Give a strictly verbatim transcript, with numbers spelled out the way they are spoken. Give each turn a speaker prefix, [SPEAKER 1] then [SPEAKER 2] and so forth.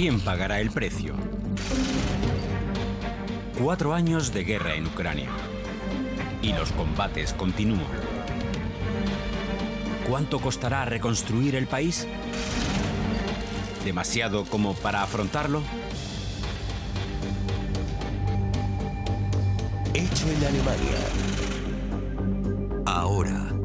[SPEAKER 1] ¿Quién pagará el precio? Cuatro años de guerra en Ucrania. Y los combates continúan. ¿Cuánto costará reconstruir el país? ¿Demasiado como para afrontarlo?
[SPEAKER 2] Hecho en Alemania. Ahora.